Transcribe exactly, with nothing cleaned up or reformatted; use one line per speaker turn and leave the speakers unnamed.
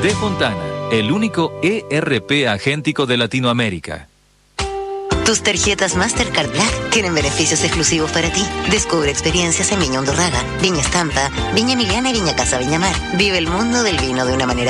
De Fontana, el único E R P agéntico de Latinoamérica.
Tus tarjetas Mastercard Black tienen beneficios exclusivos para ti. Descubre experiencias en Viña Undurraga, Viña Estampa, Viña Emiliana y Viña Casa Viña Mar. Vive el mundo del vino de una manera